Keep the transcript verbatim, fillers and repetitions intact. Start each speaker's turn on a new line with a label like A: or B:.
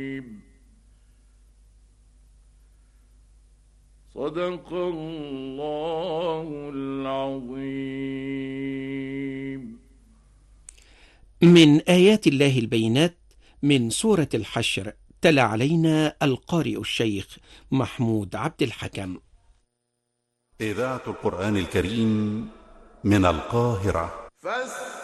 A: صدق الله العظيم.
B: من آيات الله البينات من سورة الحشر، تلا علينا القارئ الشيخ محمود عبد الحكم.
C: إذاعة القرآن الكريم من القاهرة.